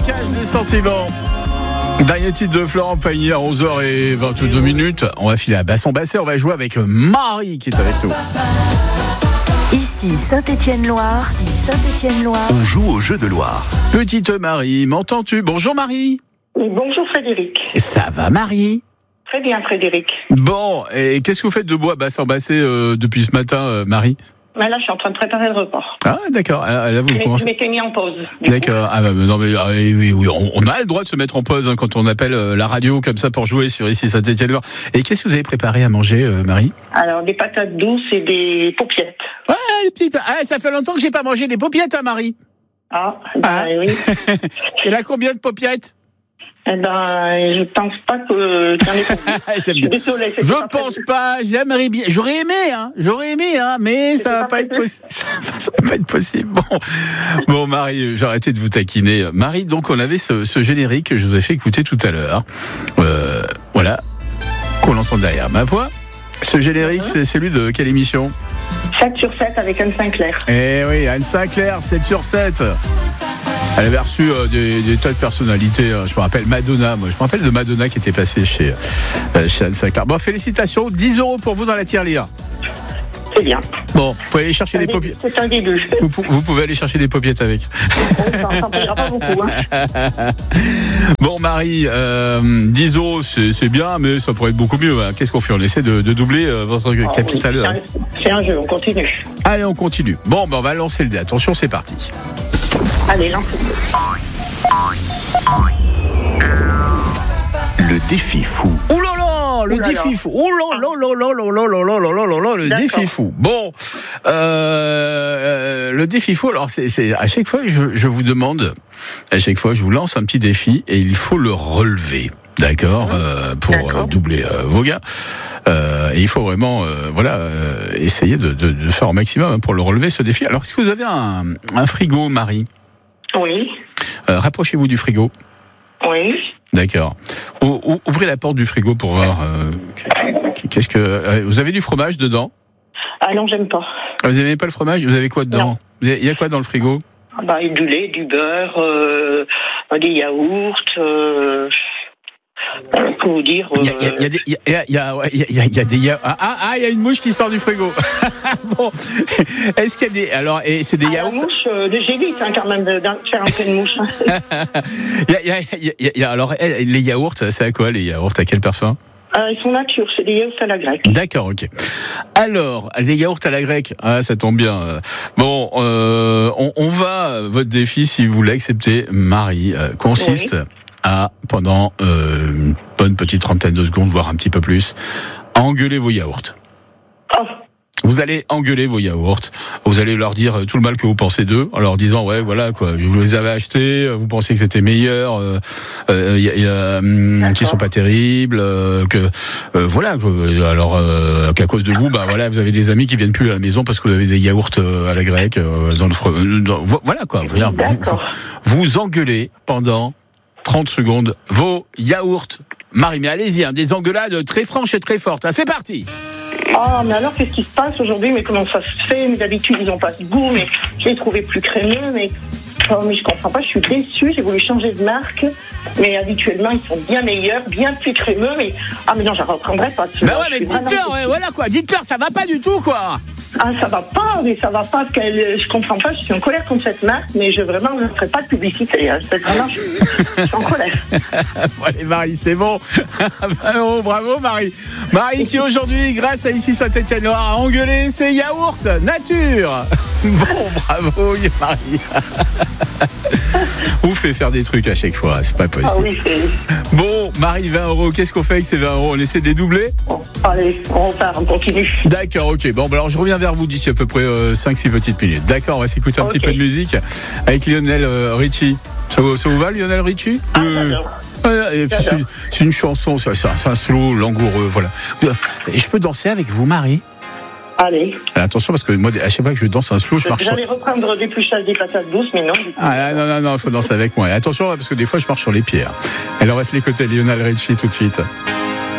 braquage des sentiments. Dernier titre de Florent Pagny à 11h22. On va filer à Basson-Bassé. On va jouer avec Marie qui est avec nous. Ici Saint-Étienne-Loire. On joue au jeu de Loire. Petite Marie, m'entends-tu? Bonjour Marie. Bonjour Frédéric. Ça va Marie? Très bien Frédéric. Bon, et qu'est-ce que vous faites de beau à Basson-Bassé depuis ce matin, Marie? Là, je suis en train de préparer le repas. Ah, d'accord. Là, vous commencez. Je m'étais mis en pause. D'accord. Ah, non, mais oui, on a le droit de se mettre en pause quand on appelle la radio comme ça pour jouer sur ici Saint-Étienne-Loire. Et qu'est-ce que vous avez préparé à manger, Marie? Alors, des patates douces et des paupiettes. Ouais, les petits. Ah, ça fait longtemps que j'ai pas mangé des paupiettes, hein, Marie. Oui. Et là, combien de paupiettes? Je pense pas que t'en aies pas. Je suis désolée. Je pense pas, j'aimerais bien. J'aurais aimé, mais ça va pas être possible. Ça va pas être possible. Bon, Marie, j'ai arrêté de vous taquiner. Marie, donc, on avait ce générique que je vous ai fait écouter tout à l'heure. Voilà. Qu'on entend derrière ma voix. Ce générique, c'est celui de quelle émission? 7/7 avec Anne Sinclair. Eh oui, Anne Sinclair, 7/7. Elle avait reçu des tas de personnalités. Je me rappelle Madonna. Moi, je me rappelle de Madonna qui était passée chez Anne Sinclair. Bon, félicitations. 10 € pour vous dans la tirelire. C'est bien. Bon, vous pouvez aller chercher des paupiettes. C'est un début. Vous pouvez aller chercher des paupiettes avec. Ça payera pas beaucoup. Hein. Bon, Marie, 10 € c'est bien, mais ça pourrait être beaucoup mieux. Qu'est-ce qu'on fait? On essaie de doubler votre capital. Oui, c'est un jeu, on continue. Allez, on continue. Bon, on va lancer le dé. Attention, c'est parti. Allez, lancez-le. Le défi fou. Ouh là là, le défi fou. Ouh là là là là là là là là là là, le défi fou. Bon, le défi fou. Alors c'est à chaque fois je vous demande, à chaque fois je vous lance un petit défi et il faut le relever. D'accord, pour doubler vos gains. Et il faut vraiment, essayer de faire au maximum pour le relever ce défi. Alors, est-ce que vous avez un frigo, Marie? Oui. Rapprochez-vous du frigo. Oui. D'accord. Ouvrez la porte du frigo pour voir. Qu'est-ce que vous avez du fromage dedans? Ah non, j'aime pas. Vous n'aimez pas le fromage? Vous avez quoi dedans? Il y a quoi dans le frigo? Du lait, du beurre, des yaourts. Pour vous dire. Il y a des yaourts. Il y a une mouche qui sort du frigo. Bon, est-ce qu'il y a des. Alors, et c'est des yaourts. La mouche, j'évite quand même de faire un peu de mouche. Alors, les yaourts, c'est à quoi les yaourts? À quel parfum? Ils sont nature, c'est des yaourts à la grecque. D'accord, ok. Alors, les yaourts à la grecque, ça tombe bien. Bon, on va, votre défi, si vous l'acceptez, Marie, consiste à, pendant une bonne petite trentaine de secondes, voire un petit peu plus, à engueuler vos yaourts. Vous allez engueuler vos yaourts, vous allez leur dire tout le mal que vous pensez d'eux, en leur disant je vous les avais achetés, vous pensiez que c'était meilleur, qu'ils sont pas terribles, qu'à cause de vous, vous avez des amis qui viennent plus à la maison parce que vous avez des yaourts à la grecque vous engueulez pendant 30 secondes vos yaourts. Marie, mais allez-y, des engueulades très franches et très fortes. C'est parti. Mais alors, qu'est-ce qui se passe aujourd'hui? Mais comment ça se fait? Mais d'habitude, ils n'ont pas ce goût, mais je les trouvais plus crémeux, mais je comprends pas, je suis déçue, j'ai voulu changer de marque, mais habituellement, ils sont bien meilleurs, bien plus crémeux, mais non, je ne reprendrai pas. Mais dites-leur, dites-leur, ça va pas du tout, quoi. Ça va pas, je comprends pas, je suis en colère contre cette marque, mais je ne ferai pas de publicité, vraiment, je suis en colère. Bon, allez, Marie, c'est bon. 20 €, bravo, Marie. Marie qui aujourd'hui, grâce à ici Saint-Étienne-Loire, a engueulé ses yaourts nature. Bon, bravo, Marie. On vous fait faire des trucs à chaque fois, c'est pas possible. Bon, Marie, 20 €, qu'est-ce qu'on fait avec ces 20 €? On essaie de les doubler? Allez, on repart, on continue. D'accord, ok. Bon, alors je reviens vers vous d'ici à peu près 5-6 petites minutes. D'accord, on va s'écouter un petit peu de musique avec Lionel Richie. Ça vous va, Lionel Richie? C'est une chanson, c'est un slow langoureux, voilà. Et je peux danser avec vous, Marie? Allez. Attention, parce que moi, à chaque fois que je danse un slow, je marche. J'allais reprendre l'épluchage des patates douces, mais non. Non, il faut danser avec moi. Attention, parce que des fois, je marche sur les pieds. Alors, on va se l'écouter, Lionel Richie, tout de suite.